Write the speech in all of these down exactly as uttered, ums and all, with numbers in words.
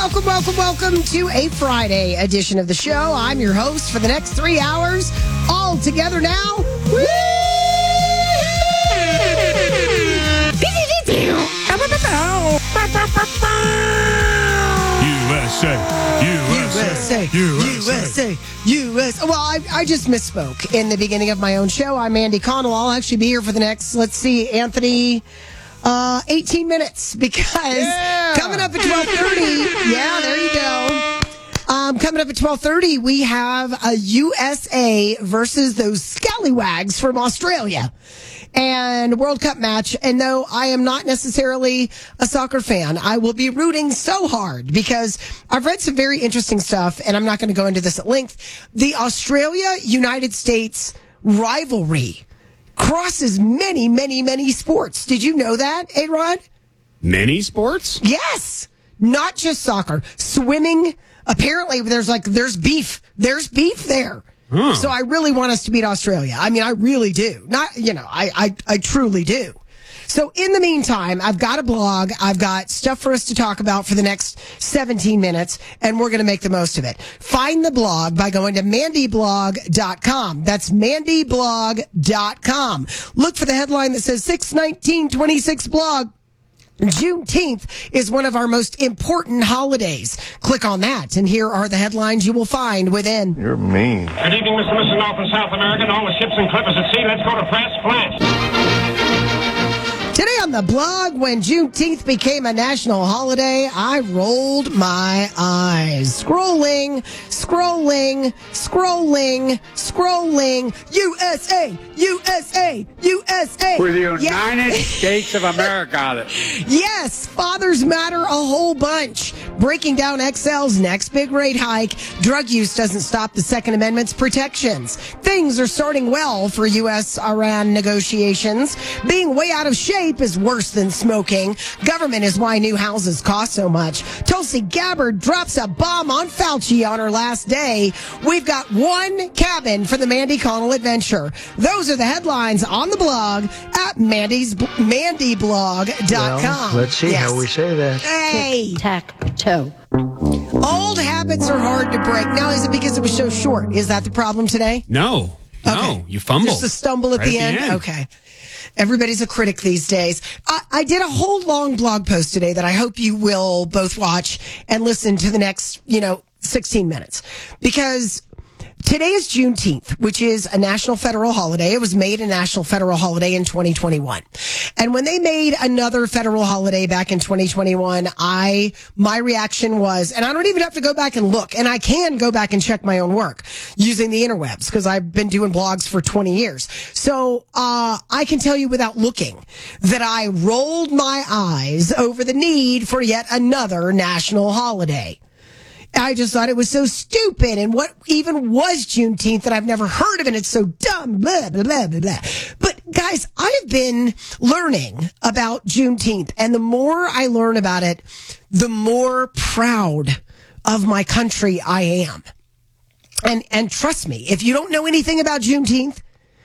Welcome, welcome, welcome to a Friday edition of the show. I'm your host for the next three hours. All together now. Woo! U S A, U S A, U S A, U S A. Well, I, I just misspoke in the beginning of my own show. I'm Andy Connell. I'll actually be here for the next, let's see, Anthony, uh, eighteen minutes because yeah. coming up at twelve thirty, yeah, there you go. Um, coming up at twelve thirty, we have a U S A versus those scallywags from Australia. And World Cup match. And no, I am not necessarily a soccer fan. I will be rooting so hard because I've read some very interesting stuff, and I'm not going to go into this at length. The Australia-United States rivalry crosses many, many, many sports. Did you know that, A-Rod? Many sports? Yes. Not just soccer. Swimming. Apparently, there's like, there's beef. There's beef there. Hmm. So I really want us to beat Australia. I mean, I really do. Not, you know, I, I, I truly do. So in the meantime, I've got a blog. I've got stuff for us to talk about for the next seventeen minutes, and we're going to make the most of it. Find the blog by going to mandy blog dot com. That's mandy blog dot com. Look for the headline that says six nineteen twenty-six blog. Juneteenth is one of our most important holidays. Click on that, and here are the headlines you will find within. You're mean. Good evening, Mister Mister North and South America, and all the ships and clippers at sea. Let's go to press flash. Today on the blog, when Juneteenth became a national holiday, I rolled my eyes. Scrolling, scrolling, scrolling, scrolling. U S A, U S A, U S A. We're the United Yeah. States of America. Yes, fathers matter a whole bunch. Breaking down X L's next big rate hike. Drug use doesn't stop the Second Amendment's protections. Things are starting well for U S Iran negotiations. Being way out of shape is worse than smoking. Government is why new houses cost so much. Tulsi Gabbard drops a bomb on Fauci on her last day. We've got one cabin for the Mandy Connell adventure. Those are the headlines on the blog at Mandy's mandy blog dot com. Well, let's see Yes. how we say that. Hey. Tac-toe. Old habits are hard to break. Now, is it because it was so short? Is that the problem today? No. No. Okay. You fumbled. Just a stumble at Right the, end? Okay. Everybody's a critic these days. I, I did a whole long blog post today that I hope you will both watch and listen to the next, you know, sixteen minutes. Because today is Juneteenth, which is a national federal holiday. It was made a national federal holiday in twenty twenty-one. And when they made another federal holiday back in twenty twenty-one, I, my reaction was, and I don't even have to go back and look, and I can go back and check my own work using the interwebs because I've been doing blogs for twenty years. So, uh, I can tell you without looking that I rolled my eyes over the need for yet another national holiday. I just thought it was so stupid. And what even was Juneteenth that I've never heard of, and it's so dumb, blah, blah, blah, blah, blah. But guys, I have been learning about Juneteenth, and the more I learn about it, the more proud of my country I am. And, and trust me, if you don't know anything about Juneteenth,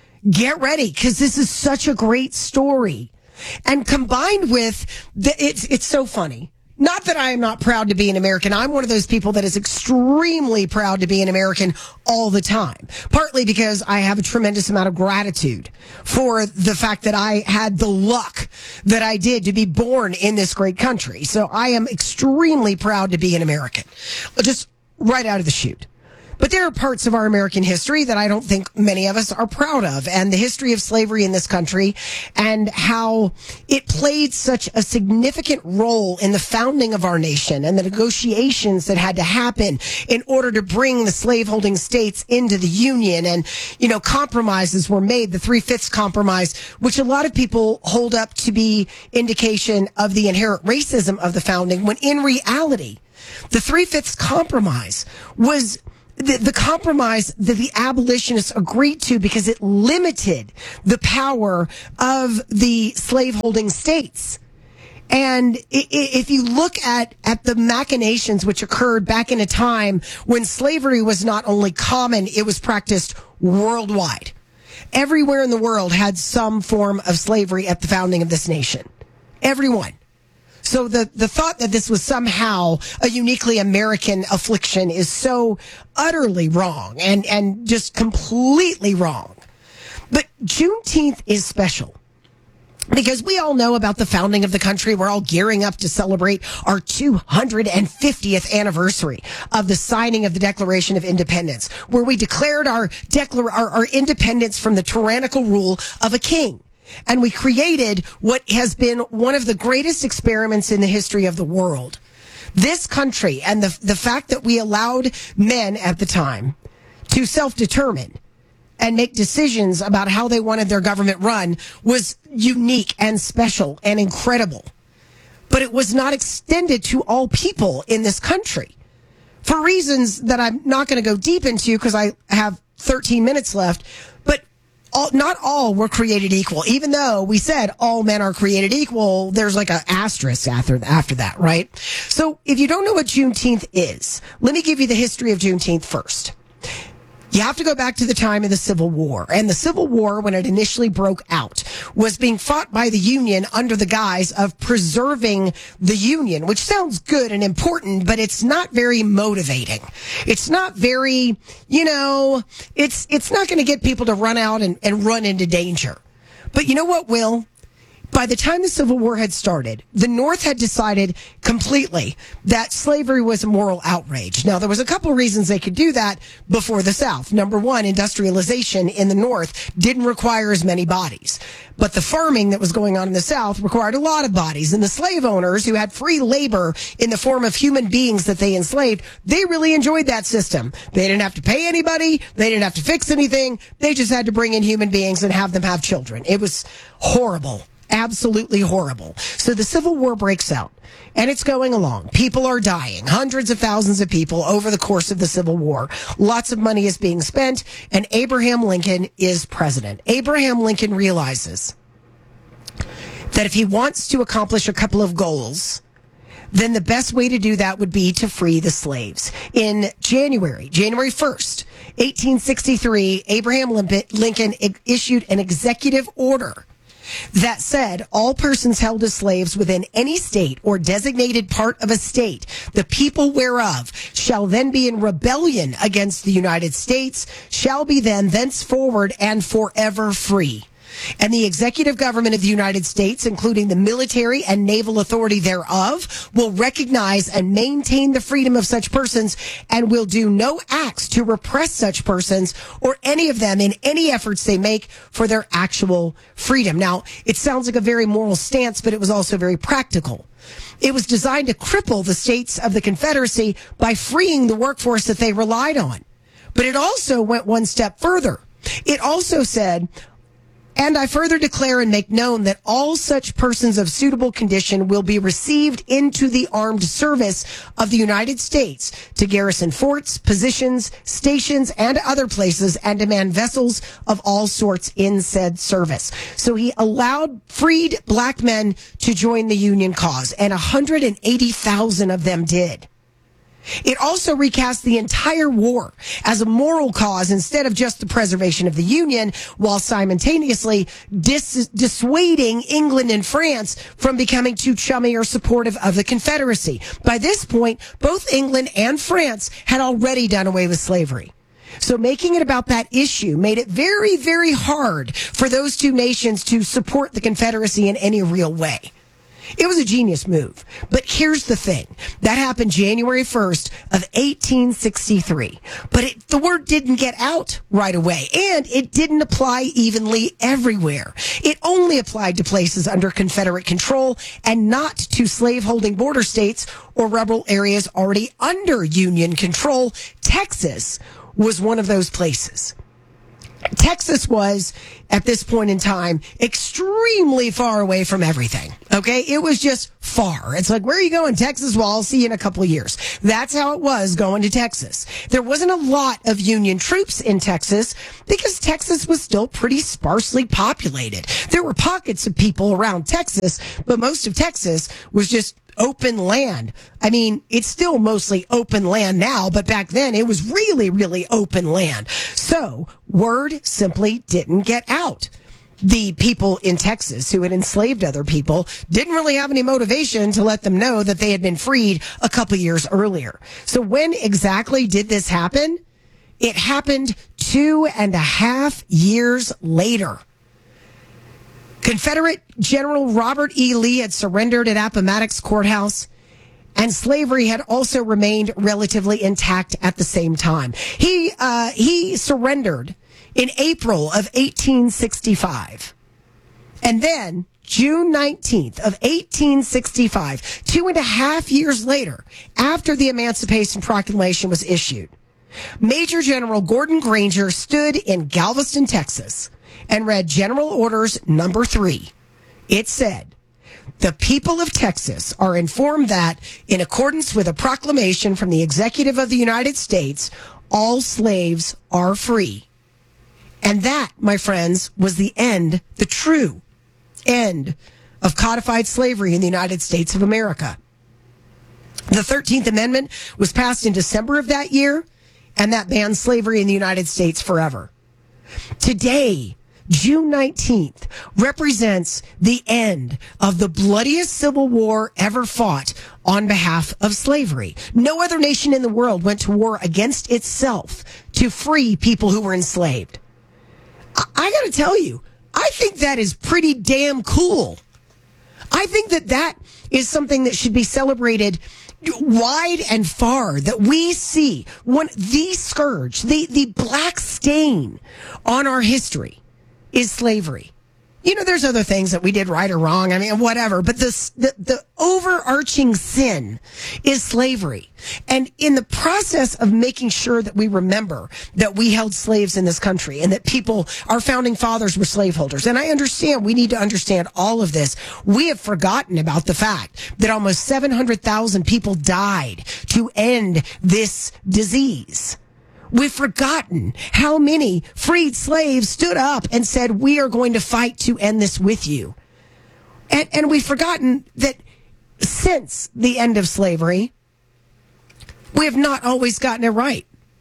get ready, because this is such a great story. And combined with the, it's, it's so funny. Not that I am not proud to be an American. I'm one of those people that is extremely proud to be an American all the time. Partly because I have a tremendous amount of gratitude for the fact that I had the luck that I did to be born in this great country. So I am extremely proud to be an American. Just right out of the chute. But there are parts of our American history that I don't think many of us are proud of. And the history of slavery in this country and how it played such a significant role in the founding of our nation and the negotiations that had to happen in order to bring the slaveholding states into the Union. And, you know, compromises were made, the Three-Fifths Compromise, which a lot of people hold up to be indication of the inherent racism of the founding, when in reality, the Three-Fifths Compromise was The, the compromise that the abolitionists agreed to because it limited the power of the slaveholding states. And if you look at, at the machinations which occurred back in a time when slavery was not only common, it was practiced worldwide. Everywhere in the world had some form of slavery at the founding of this nation. Everyone. So the, the thought that this was somehow a uniquely American affliction is so utterly wrong and, and just completely wrong. But Juneteenth is special because we all know about the founding of the country. We're all gearing up to celebrate our two hundred fiftieth anniversary of the signing of the Declaration of Independence, where we declared our, declar- our, our independence from the tyrannical rule of a king. And we created what has been one of the greatest experiments in the history of the world. This country and the, the fact that we allowed men at the time to self-determine and make decisions about how they wanted their government run was unique and special and incredible. But it was not extended to all people in this country for reasons that I'm not going to go deep into because I have thirteen minutes left. But all, not all were created equal. Even though we said all men are created equal, there's like an asterisk after, after that, right? So if you don't know what Juneteenth is, let me give you the history of Juneteenth first. You have to go back to the time of the Civil War. And the Civil War, when it initially broke out, was being fought by the Union under the guise of preserving the Union, which sounds good and important, but it's not very motivating. It's not very, you know, it's it's not going to get people to run out and, and run into danger. But you know what will? By the time the Civil War had started, the North had decided completely that slavery was a moral outrage. Now, there was a couple of reasons they could do that before the South. Number one, industrialization in the North didn't require as many bodies. But the farming that was going on in the South required a lot of bodies. And the slave owners who had free labor in the form of human beings that they enslaved, they really enjoyed that system. They didn't have to pay anybody. They didn't have to fix anything. They just had to bring in human beings and have them have children. It was horrible. Absolutely horrible. So the Civil War breaks out and it's going along. People are dying, hundreds of thousands of people over the course of the Civil War. Lots of money is being spent and Abraham Lincoln is president. Abraham Lincoln realizes that if he wants to accomplish a couple of goals, then the best way to do that would be to free the slaves. In January, January first, eighteen sixty-three, Abraham Lincoln issued an executive order that said all persons held as slaves within any state or designated part of a state, the people whereof shall then be in rebellion against the United States, shall be then thenceforward and forever free. And the executive government of the United States, including the military and naval authority thereof, will recognize and maintain the freedom of such persons and will do no acts to repress such persons or any of them in any efforts they make for their actual freedom. Now, it sounds like a very moral stance, but it was also very practical. It was designed to cripple the states of the Confederacy by freeing the workforce that they relied on. But it also went one step further. It also said, and I further declare and make known that all such persons of suitable condition will be received into the armed service of the United States to garrison forts, positions, stations, and other places, and to man vessels of all sorts in said service. So he allowed freed black men to join the Union cause, and one hundred eighty thousand of them did. It also recast the entire war as a moral cause instead of just the preservation of the Union, while simultaneously dis- dissuading England and France from becoming too chummy or supportive of the Confederacy. By this point, both England and France had already done away with slavery. So making it about that issue made it very, very hard for those two nations to support the Confederacy in any real way. It was a genius move. But here's the thing. That happened January first of eighteen sixty-three. But it, the word didn't get out right away. And it didn't apply evenly everywhere. It only applied to places under Confederate control and not to slaveholding border states or rebel areas already under Union control. Texas was one of those places. Texas was, at this point in time, extremely far away from everything. Okay? It was just far. It's like, where are you going, Texas? Well, I'll see you in a couple of years. That's how it was going to Texas. There wasn't a lot of Union troops in Texas because Texas was still pretty sparsely populated. There were pockets of people around Texas, but most of Texas was just open land. I mean, it's still mostly open land now, but back then it was really, really open land. So word simply didn't get out. the people in Texas who had enslaved other people didn't really have any motivation to let them know that they had been freed a couple years earlier. So when exactly did this happen? It happened two and a half years later. Confederate General Robert E. Lee had surrendered at Appomattox Courthouse, and slavery had also remained relatively intact at the same time. He uh, he surrendered in April of eighteen sixty-five. And then, June nineteenth of eighteen sixty-five, two and a half years later, after the Emancipation Proclamation was issued, Major General Gordon Granger stood in Galveston, Texas, and read General Orders Number Three. It said, "The people of Texas are informed that, in accordance with a proclamation from the Executive of the United States, all slaves are free." And that, my friends, was the end, the true end of codified slavery in the United States of America. The thirteenth Amendment was passed in December of that year, and that banned slavery in the United States forever. Today, June nineteenth, represents the end of the bloodiest civil war ever fought on behalf of slavery. No other nation in the world went to war against itself to free people who were enslaved. I, I got to tell you, I think that is pretty damn cool. I think that that is something that should be celebrated wide and far, that we see one, the scourge, the, the black stain on our history is slavery. You know, there's other things that we did right or wrong. I mean, whatever. But this, the, the overarching sin is slavery. And in the process of making sure that we remember that we held slaves in this country and that people, our founding fathers were slaveholders. And I understand we need to understand all of this. We have forgotten about the fact that almost seven hundred thousand people died to end this disease. We've forgotten how many freed slaves stood up and said, "We are going to fight to end this with you." And, and we've forgotten that since the end of slavery, we have not always gotten it right.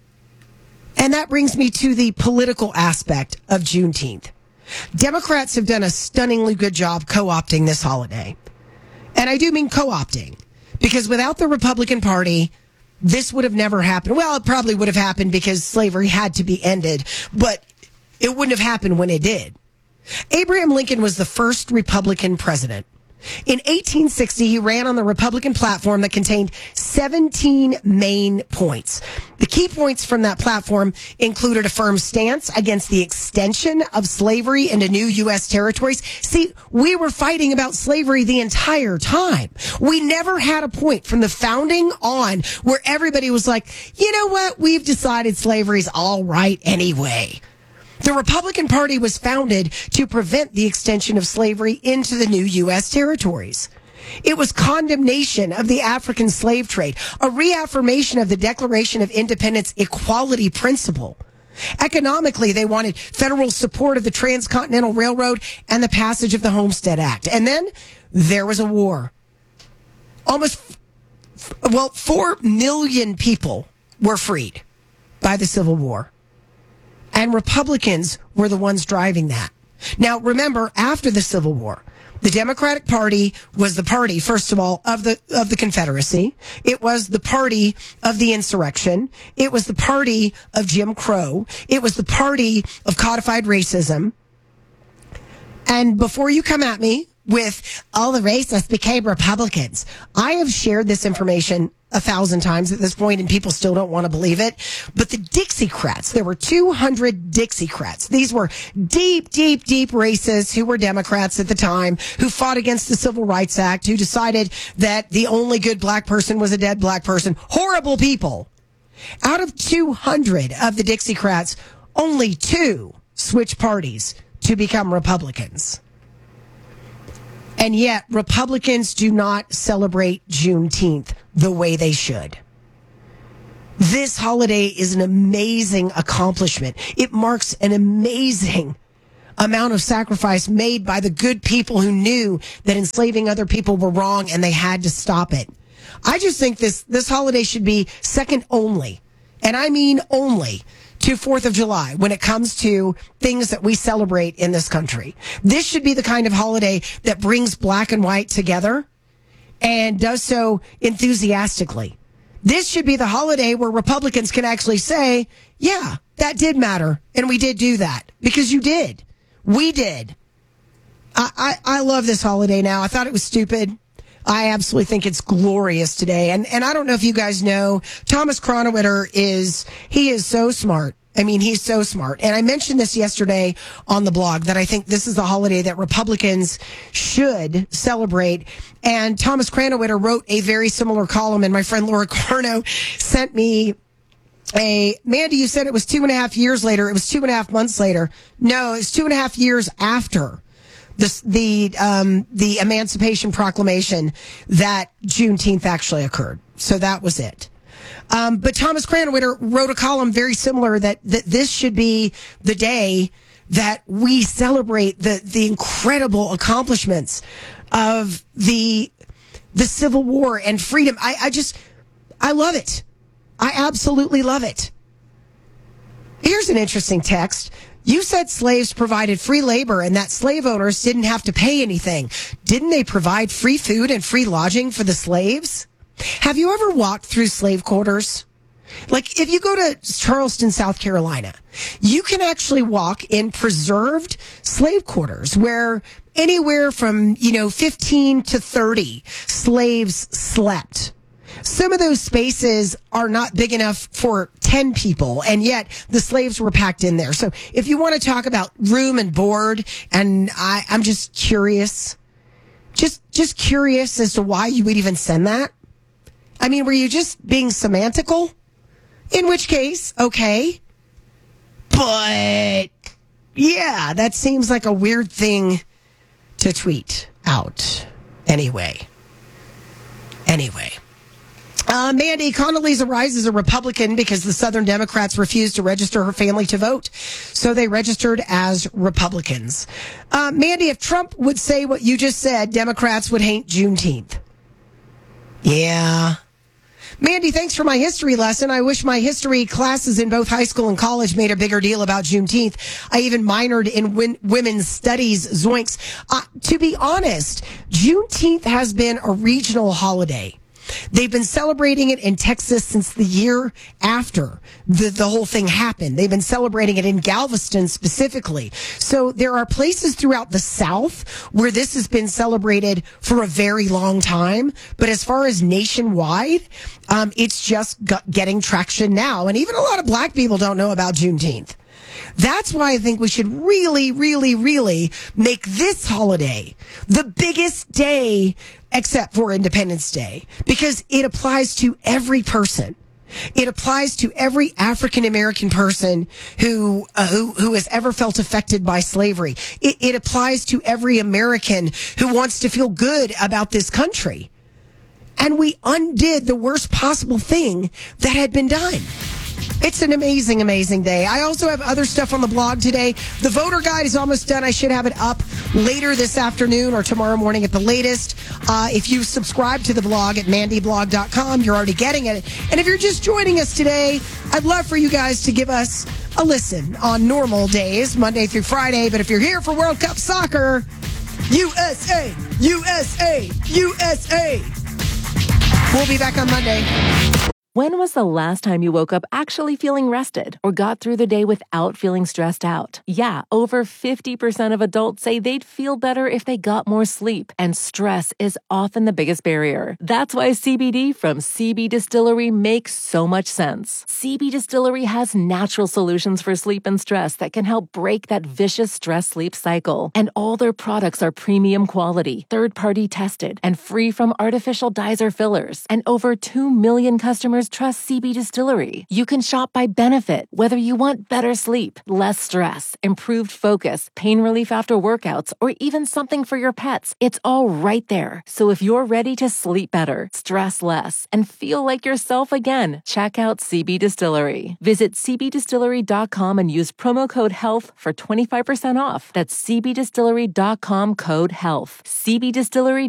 And that brings me to the political aspect of Juneteenth. Democrats have done a stunningly good job co-opting this holiday. And I do mean co-opting, because without the Republican Party, this would have never happened. Well, it probably would have happened because slavery had to be ended, but it wouldn't have happened when it did. Abraham Lincoln was the first Republican president. In eighteen sixty, he ran on the Republican platform that contained seventeen main points. The key points from that platform included a firm stance against the extension of slavery into new U S territories. See, we were fighting about slavery the entire time. We never had a point from the founding on where everybody was like, you know what, we've decided slavery's all right anyway. The Republican Party was founded to prevent the extension of slavery into the new U S territories. It was condemnation of the African slave trade, a reaffirmation of the Declaration of Independence equality principle. Economically, they wanted federal support of the Transcontinental Railroad and the passage of the Homestead Act. And then there was a war. Almost, well, four million people were freed by the Civil War. And Republicans were the ones driving that. Now, remember, after the Civil War, the Democratic Party was the party, first of all, of the of the Confederacy. It was the party of the insurrection. It was the party of Jim Crow. It was the party of codified racism. And before you come at me with all the racists became Republicans, I have shared this information a thousand times at this point, and people still don't want to believe it. But the Dixiecrats, there were two hundred Dixiecrats. These were deep, deep, deep racists who were Democrats at the time, who fought against the Civil Rights Act, who decided that the only good black person was a dead black person. Horrible people. Out of two hundred of the Dixiecrats, only two switched parties to become Republicans. And yet, Republicans do not celebrate Juneteenth the way they should. This holiday is an amazing accomplishment. It marks an amazing amount of sacrifice made by the good people who knew that enslaving other people were wrong and they had to stop it. I just think this, this holiday should be second only, and I mean only, to to fourth of July when it comes to things that we celebrate in this country. This should be the kind of holiday that brings black and white together and does so enthusiastically. This should be the holiday where Republicans can actually say, yeah, that did matter. And we did do that because you did. We did. I, I, I love this holiday now. I thought it was stupid. I absolutely think it's glorious today. And and I don't know if you guys know, Thomas Kronowiter is, he is so smart. I mean, he's so smart. And I mentioned this yesterday on the blog that I think this is the holiday that Republicans should celebrate. And Thomas Kronowiter wrote a very similar column, and my friend Laura Carno sent me a, Mandy, you said it was two and a half years later. It was two and a half months later. No, it's two and a half years after the, the, um, the Emancipation Proclamation that Juneteenth actually occurred. So that was it. Um, but Thomas Kronowiter wrote a column very similar that, that this should be the day that we celebrate the, the incredible accomplishments of the, the Civil War and freedom. I, I just, I love it. I absolutely love it. Here's an interesting text. You said slaves provided free labor and that slave owners didn't have to pay anything. Didn't they provide free food and free lodging for the slaves? Have you ever walked through slave quarters? Like, if you go to Charleston, South Carolina, you can actually walk in preserved slave quarters where anywhere from, you know, fifteen to thirty slaves slept. Some of those spaces are not big enough for ten people, and yet the slaves were packed in there. So if you want to talk about room and board, and I, I'm just curious, just, just curious as to why you would even send that. I mean, were you just being semantical? In which case, okay. But, yeah, that seems like a weird thing to tweet out. Anyway. Anyway. Uh, Mandy, Condoleezza Rice is a Republican because the Southern Democrats refused to register her family to vote. So they registered as Republicans. Uh, Mandy, if Trump would say what you just said, Democrats would hate Juneteenth. Yeah. Mandy, thanks for my history lesson. I wish my history classes in both high school and college made a bigger deal about Juneteenth. I even minored in win- women's studies, zoinks. Uh, to be honest, Juneteenth has been a regional holiday. They've been celebrating it in Texas since the year after the, the whole thing happened. They've been celebrating it in Galveston specifically. So there are places throughout the South where this has been celebrated for a very long time. But as far as nationwide, um, it's just got, getting traction now. And even a lot of black people don't know about Juneteenth. That's why I think we should really, really, really make this holiday the biggest day except for Independence Day, because it applies to every person. It applies to every African American person who, uh, who who has ever felt affected by slavery. It, it applies to every American who wants to feel good about this country. And we undid the worst possible thing that had been done. It's an amazing, amazing day. I also have other stuff on the blog today. The voter guide is almost done. I should have it up later this afternoon or tomorrow morning at the latest. Uh, if you subscribe to the blog at mandy blog dot com, you're already getting it. And if you're just joining us today, I'd love for you guys to give us a listen on normal days, Monday through Friday. But if you're here for World Cup soccer, U S A, U S A, U S A. We'll be back on Monday. When was the last time you woke up actually feeling rested or got through the day without feeling stressed out? Yeah, over fifty percent of adults say they'd feel better if they got more sleep, and stress is often the biggest barrier. That's why C B D from C B Distillery makes so much sense. C B Distillery has natural solutions for sleep and stress that can help break that vicious stress-sleep cycle. And all their products are premium quality, third-party tested, and free from artificial dyes or fillers. And over two million customers trust C B Distillery. You can shop by benefit, whether you want better sleep, less stress, improved focus, pain relief after workouts, or even something for your pets. It's all right there. So if you're ready to sleep better, stress less, and feel like yourself again, check out C B Distillery. Visit c b distillery dot com and use promo code HEALTH for twenty-five percent off. That's c b distillery dot com code HEALTH. C B Distillery